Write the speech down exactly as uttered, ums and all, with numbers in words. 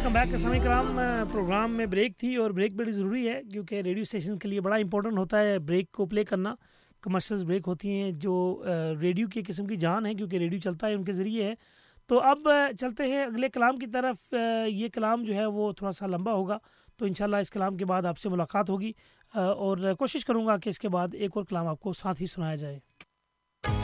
Welcome back. समय कराम programme में ब्रेक थी और ब्रेक बड़ी ज़रूरी है क्योंकि रेडियो स्टेशन के लिए बड़ा इंपॉर्टेंट होता है ब्रेक को प्ले करना। कमर्शियल्स ब्रेक होती हैं जो रेडियो की किस्म की जान है क्योंकि रेडियो चलता है उनके ज़रिए है। तो अब चलते हैं अगले कलाम की तरफ। ये कलाम जो है वो थोड़ा सा लंबा होगा तो इंशाल्लाह इस कलाम के बाद आपसे मुलाकात होगी और कोशिश करूँगा कि इसके बाद एक और कलाम आपको साथ ही सुनाया जाए।